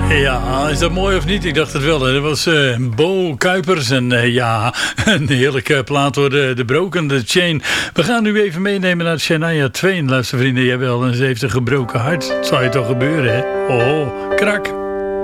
Ja, is dat mooi of niet? Ik dacht het wel. Hè. Dat was Bo Kuipers en ja, een heerlijke plaat door de Broken, The Chain. We gaan nu even meenemen naar Shania Twain, luistervrienden. Jawel, en ze heeft een gebroken hart. Dat zou je toch gebeuren, hè? Oh, krak.